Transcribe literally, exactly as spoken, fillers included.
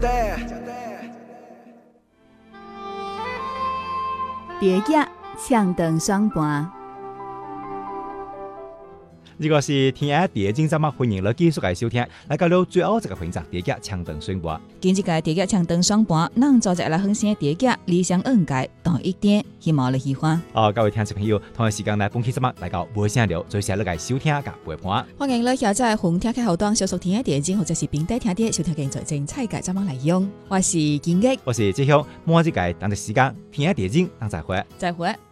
蝶仔唱长双盘。 如果是天下蝶精，咱们歡迎你繼續嚟收聽，來到了最後一個環節，蝶仔唱長雙盤。 今日嘅蝶仔唱長雙盤，咱做隻來分享蝶仔理想恩解同一點，希望你喜歡。 哦，各位聽眾朋友，同一時間來恭喜咱們來到無聲聊，最時嚟嚟收聽甲陪伴。 歡迎你下載紅聽嘅後端，小熟天下蝶精或者是平底聽啲收聽嘅最精彩嘅，咱們來用。我是建益， 我是志雄，每一個當嘅時間，天下蝶精，咱再會。 再會。